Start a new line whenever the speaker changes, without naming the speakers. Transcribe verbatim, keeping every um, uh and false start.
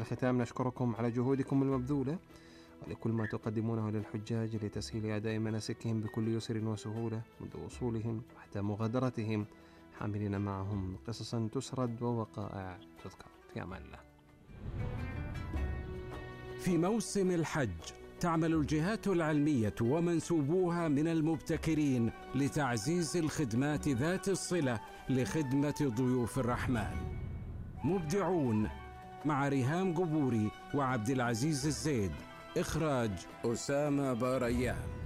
الختام نشكركم على جهودكم المبذولة ولكل ما تقدمونه للحجاج لتسهيل أداء مناسكهم بكل يسر وسهولة منذ وصولهم حتى مغادرتهم، حاملين معهم قصصا تسرد ووقائع تذكر. في أمان الله.
في موسم الحج تعمل الجهات العلمية ومنسوبوها من المبتكرين لتعزيز الخدمات ذات الصلة لخدمة ضيوف الرحمن. مبدعون مع ريهام قبوري وعبد العزيز الزيد. إخراج أسامة باريان.